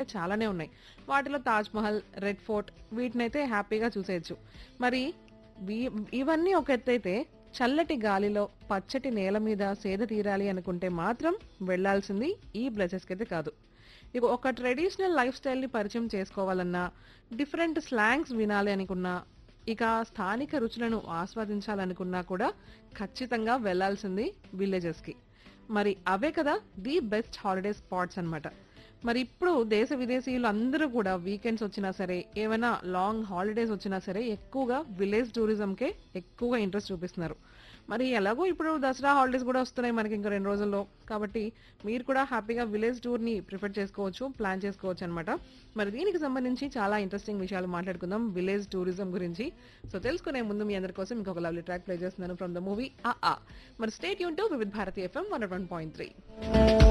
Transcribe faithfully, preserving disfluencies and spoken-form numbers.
చాలానే ఉన్నాయి. వాటిలో తాజ్ మహల్, రెడ్ ఫోర్ట్ వీటినైతే హ్యాపీగా చూసేయచ్చు. మరి వీ- ఇవన్నీ ఒక ఎత్తైతే చల్లటి గాలిలో పచ్చటి నేల మీద సేద తీరాలి అనుకుంటే మాత్రం వెళ్ళాల్సింది ఈ ప్లేసెస్కి అయితే కాదు. ఇక ఒక ట్రెడిషనల్ లైఫ్ స్టైల్ని పరిచయం చేసుకోవాలన్నా, డిఫరెంట్ స్లాంగ్స్ వినాలి అనుకున్నా, ఇక స్థానిక రుచులను ఆస్వాదించాలనుకున్నా కూడా ఖచ్చితంగా వెళ్ళాల్సింది విలేజెస్కి. మరి అవే కదా ది బెస్ట్ హాలిడే స్పాట్స్ అన్నమాట. మరి ఇప్పుడు దేశ విదేశీయులు అందరూ కూడా వీకెండ్స్ వచ్చినా సరే, ఏమైనా లాంగ్ హాలిడేస్ వచ్చినా సరే ఎక్కువగా విలేజ్ టూరిజంకే ఎక్కువగా ఇంట్రెస్ట్ చూపిస్తున్నారు. మరి ఎలాగో ఇప్పుడు దసరా హాలిడేస్ కూడా వస్తున్నాయి మనకి ఇంకా రెండు రోజుల్లో, కాబట్టి మీరు కూడా హ్యాపీగా విలేజ్ టూర్ ని ప్రిఫర్ చేసుకోవచ్చు, ప్లాన్ చేసుకోవచ్చు అనమాట. మరి దీనికి సంబంధించి చాలా ఇంట్రెస్టింగ్ విషయాలు మాట్లాడుకుందాం విలేజ్ టూరిజం గురించి. సో తెలుసుకునే ముందు మీ అందరి కోసం ఇంకొక లవ్లీ ట్రాక్ ప్లే చేస్తున్నాను ఫ్రమ్ ద మూవీ ఆ ఆ. మరి state Yoon to Vividh Bharati FM one one point three.